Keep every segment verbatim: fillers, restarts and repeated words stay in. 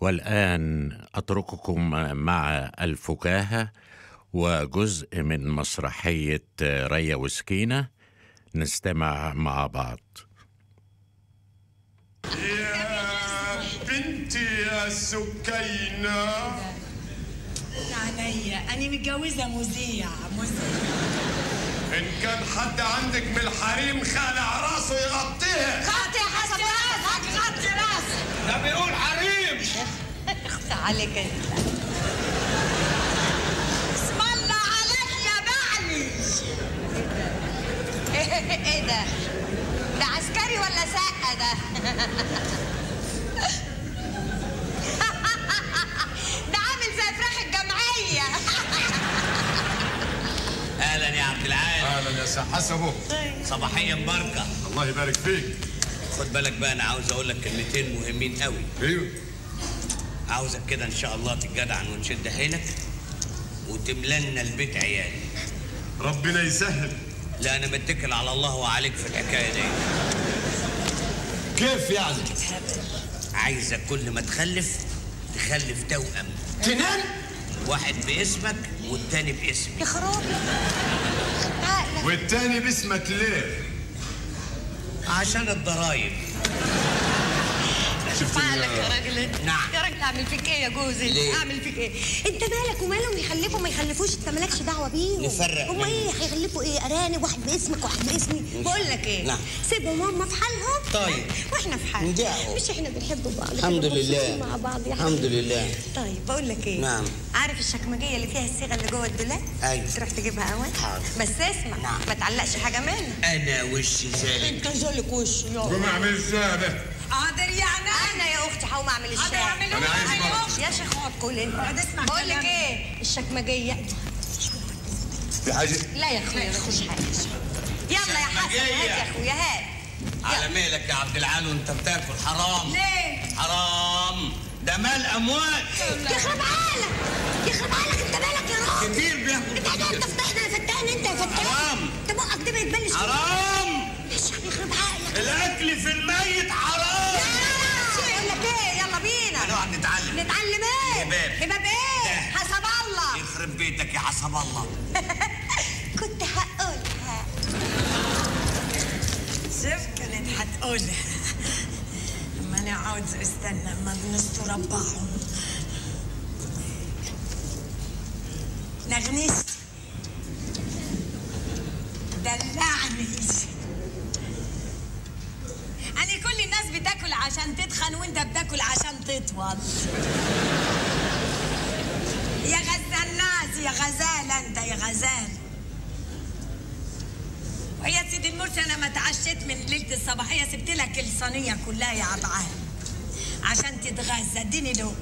والآن أترككم مع الفكاهة وجزء من مسرحية ريا وسكينة، نستمع مع بعض. يا بنتي يا سكينة عليا أنا متجوزة مذيع مذيع. إن كان حد عندك من الحريم خالع راسه يغطيها. غطي حسب راسك، غطي راسك. ده بيقول حريم. اخفى عليك انت. اسم الله عليا بعلي. ايه ده؟ ده عسكري ولا سقة ده؟ ده عامل زي فراخ الجمعية. اهلا يا عبد العال. اهلا يا سي حسبه. صباحيه مباركه. الله يبارك فيك. خد بالك بقى، انا عاوز اقول لك كلمتين مهمين قوي. ايوه. عاوزك كده ان شاء الله تتجدعن وتشد حيلك وتملى لنا البيت عيال. ربنا يسهل. لا انا متكل على الله وعليك في الحكايه دي. كيف يعني؟ عايزك كل ما تخلف تخلف توأم. تنام؟ واحد باسمك والتاني باسمي. يا خرابي. عقلك. والتاني باسمك ليه؟ عشان الضرايب. شفت عقلك يا راجل انت. نعم. يا راجل اعمل فيك ايه يا جوزي؟ ليه؟ اعمل فيك ايه؟ انت مالك ومالهم يخلفوا ما يخلفوش؟ انت مالكش دعوه بيهم. نفرق هم ايه هيخلفوا ايه؟ ارانب، واحد باسمك واحد باسمي. بقول لك ايه؟ نعم. سيبهم هم في حالهم. طيب. واحنا في حالنا. ندعوا. مش احنا بنحب بعض. الحمد إحنا لله. مبسوطين مع بعض يا الحمد حبيبي. لله. طيب بقول لك ايه؟ نعم. عارف الشكمجيه اللي فيها الصيغه اللي جوه الدولاب؟ أيوة. تروح تجيبها اول. حاضر. بس اسمع. نعم. ما تعلقش حاجه منها. انا وشي ذلك. انت ذلك وش يا وما اعمل ده. قادر يعني انا يا اختي هقوم اعمل الشاي. أنا عايز مرة. يا شيخ اقعد كل انت. اقعد اسمع. بقول لك ايه؟ الشكمجيه. في حاجة؟ لا يا اخويا مفيش حاجه. يلا يا حسن هات يا اخويا هات. على مهلك يا عبد العال وانت بتاكل حرام. ليه؟ حرام، ده مال اموات. يخرب عقلك يخرب عقلك، انت مالك يا راجل؟ كتير بياكل. انت قاعد انت فتحنا انا فتحنا انت يا فتاح. حرام. انت بقك ده بيتبلش. حرام. ايش يخرب عقلك؟ الاكل في الميت حرام. بقول لك ايه؟ يلا بينا هنقعد نتعلم. نتعلم ايه؟ هباب. هباب ايه؟ ده. حسب الله. يخرب بيتك يا حسب الله. كنت هقولها. شوف كنت هتقولها. اما انا عاوز استنى اما بنستر ربعهم. نغنست دلعني. أنا كل الناس بتاكل عشان تتخن وانت بتاكل عشان تطول. يا غزال الناس يا غزال انت يا غزال. ويا سيدي المرسي انا ما تعشيت من ليله الصباحيه، سبت لك الصينيه كلها يا عبعال عشان تتغذى. اديني لقمه.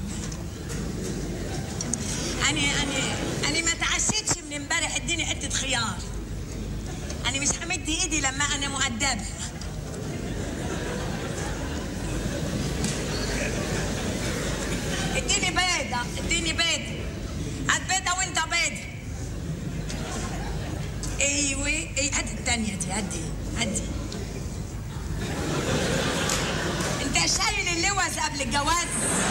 انا انا انا ما تعشيتش من امبارح، اديني حته خيار. انا مش همد ايدي لما انا مؤدبه. اديني بيضه اديني بيضه. هات بيضه وانت بيضه. ايوه ايه هات التانيه دي. هدي هدي. انت شايل اللوز قبل الجواز؟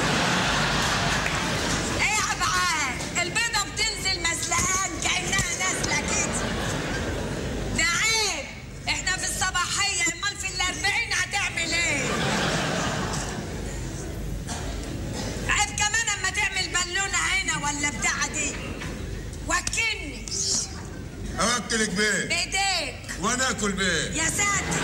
ايه يا عبعال؟ البيضه بتنزل مسلقان كانها نازله كده. ده عيب. احنا في الصباحيه، امال في الاربعين هتعمل ايه؟ عيب كمان اما تعمل بالونه هنا ولا بتاعه دي. وكلني. اوكلك بيه. بايديك. وانا اكل بيه. يا ساتر.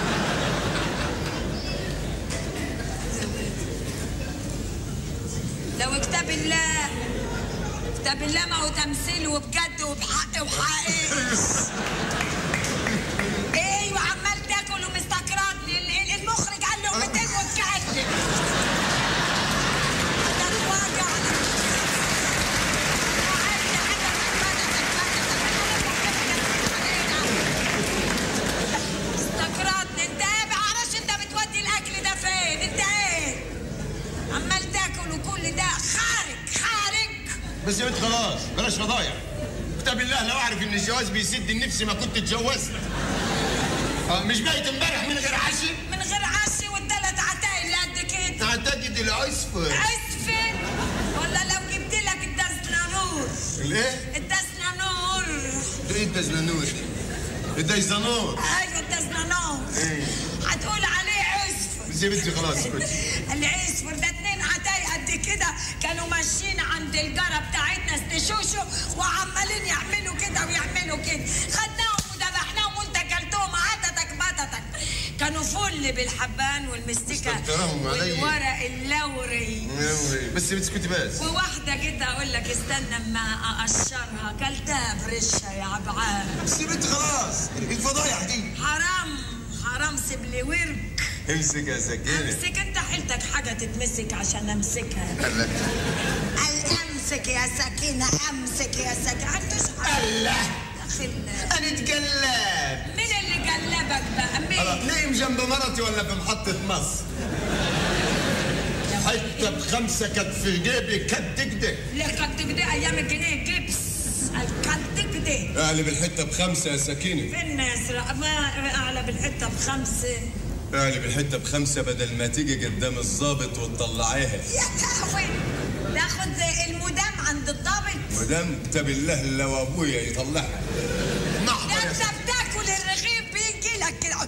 لو كتاب الله كتاب الله ما هو تمثيل وبجد وبحق وبحقيقي. ايوه عمال تاكل ومستكرهني. المخرج قال له مئتين واتكلم. ده الواقع. استكرهني. انت ايه معرفش انت بتودي الاكل ده فين؟ انت ايه؟ عمال تاكل وكل ده خارج خارج. بس يا بنت خلاص بلاش فضايح. كتاب الله لو اعرف ان الجواز بيسد النفس ما كنت اتجوزت. اه مش بايت امبارح من غير عشي؟ من غير عشي والثلاث عتايل اللي قد كده. اعتقد العصفر. عصفر ايه؟ الدزنانور. ايه الدزنانور دي؟ الدزنانور. ايوه الدزنانور. ايه؟ هتقول عليه عصفر. بس يا بنتي خلاص اسكتي. العصفر ده اتنين عتاي قد كده كانوا ماشيين عند الجاره بتاعتنا استشوشوا وعمالين يعملوا كده ويعملوا كده، خدناهم وذبحناهم وانت اكلتهم عدتك بطتك. كانوا فل بالحبان والمستكه والورق اللوري. بس يا بنتي اسكتي بس. وواحده كده اقول لك استنى اما اقشرها كلتها برشه يا عبعال. بس يا بنتي خلاص الفضايح دي حرام حرام سيب لي ورك. امسك يا سكينه. امسك انت حيلتك حاجه تتمسك عشان امسكها. قال امسك يا سكينه امسك يا سكينه. انتوش الله انا اتقلب. مين اللي قلبك بقى؟ مين؟ نايم جنب مرتي ولا في محطه مصر؟ حته بخمسه كانت في جيبي كد كده. ليه كد كده ايام الجنيه جبس الكد كده. اقلب الحته بخمسه يا سكينه. فين يسرق ما اقلب الحته بخمسه. اقلب الحته بخمسه بدل ما تيجي قدام الضابط وتطلعيها. يا لهوي ناخد المدام عند الضابط. مدام كتاب الله لو ابويا يطلعها. ده انت بتاكل الرغيف بيجي لك كده.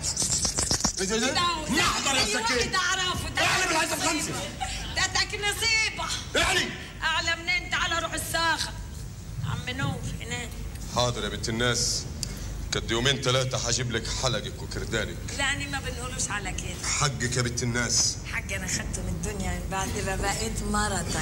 نحضر يا سكينه. تعرفه ده اقلب الحته بخمسه. ده تك نصيبه. يعني اعلى منين؟ تعالى روح الساخه. عم نور هناك. حاضر يا بنت الناس. كد يومين ثلاثة هجيب لك حلقك وكردانك. لا أنا ما بنقولوش على كده. حقك يا بنت الناس. حق أنا خدته من الدنيا من بعد ما بقيت مرتك.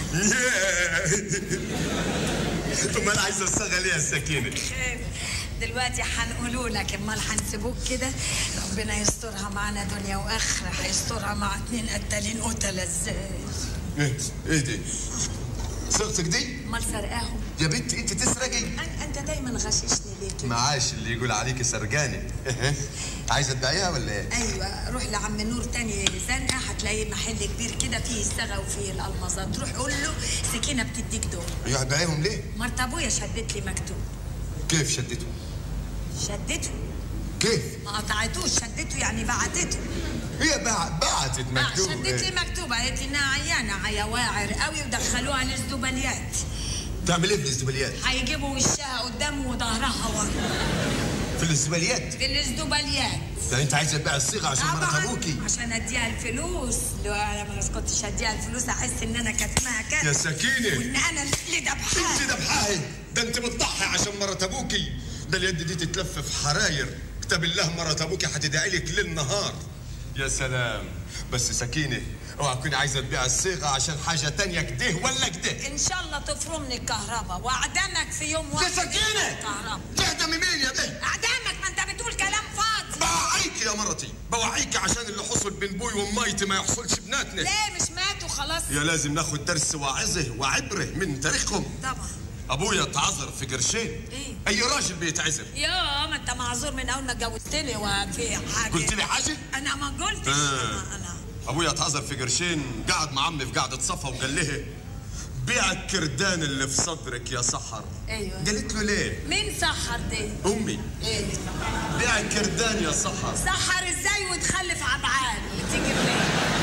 أمال عايزة أشتغل إيه يا سكينة؟ خير دلوقتي هنقولوا لك أمال هنسيبوك كده؟ ربنا يسترها معانا دنيا وآخرة، هيسترها مع اتنين قتالين قتلة إزاي؟ إيه إيه دي؟ صيغتك دي؟ أمال سرقاهم؟ يا بنتي أنت تسرقي؟ أنت دايما غششني ليه كده؟ معاش اللي يقول عليكي سرقانة. عايزة تبيعيها ولا إيه؟ أيوه روح لعم نور تاني زنقة هتلاقي محل كبير كده فيه الصاغة وفيه الألمظات، روح قول له سكينة بتديك دول. أيوه هتبيعيهم ليه؟ مرت أبويا شدت لي مكتوب. كيف شدته؟ شدته؟ كيف؟ ما قطعتوش شدته يعني بعتته. هي بعتت مكتوب. شدت لي مكتوب قالت لي انها عيانه عيا واعر قوي ودخلوها للزباليات. تعمل ايه في الزباليات؟ هيجيبوا وشها قدام وظهرها ورا. في الزباليات؟ في الزباليات. ده انت عايزه تبيع الصيغه عشان مرات ابوكي؟ عشان اديها الفلوس، لو انا ما كنتش اديها الفلوس احس ان انا كاتماها كده. يا سكينه وان انا اللي ذبحاها. انت ذبحاها؟ ده انت بتضحي عشان مرات ابوكي. ده اليد دي تتلف في حراير، كتاب الله مرات ابوكي هتدعي لك ليل نهار. يا سلام. بس سكينه اوعى تكوني عايزه تبيع الصيغه عشان حاجه تانية كده ولا كده. ان شاء الله تفرمني الكهرباء واعدمك في يوم واحد. يا سكينه الكهرباء تعدمي مين يا بيه؟ اعدمك، ما انت بتقول كلام فاضي. بوعيك يا مرتي، بوعيك عشان اللي حصل بين بوي ومايتي ما يحصلش بناتنا. ليه مش ماتوا خلاص؟ يا لازم ناخد درس واعظه وعبره من تاريخهم. طبعا. ابويا اتعذر في قرشين. ايه؟ اي راجل بيتعذر. يا ما انت معذور من اول ما اتجوزتني وفي حاجه. قلت لي حاجه؟ انا ما قلتش. آه. انا انا ابويا اتعذر في قرشين، قعد مع عمي في قعده صفا وقال لها بيع الكردان اللي في صدرك يا سحر. ايوه. قالت له ليه؟ مين سحر دي؟ امي. ايه؟ بيع الكردان يا سحر. سحر ازاي وتخلف عبعال وتيجي منين؟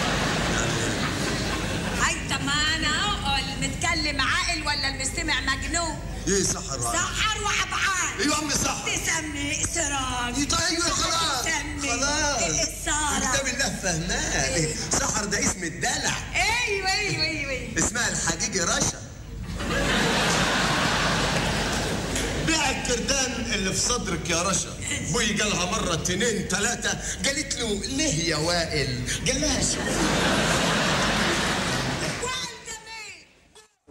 هاي طب ما انا المتكلم عاقل ولا المستمع مجنون؟ ايه سحر؟ سحر وعبعال. ايوه عمي سحر. تسمي سراج. ايوه خلاص خلاص. سارة. كتاب الله فهمان. سحر ده اسم الدلع. ايوه ايوه ايوه. اسمها الحقيقي رشا. بيع الكردان اللي في صدرك يا رشا. بوي قالها مرة اتنين تلاتة، قالت له ليه يا وائل؟ قال لها شوفي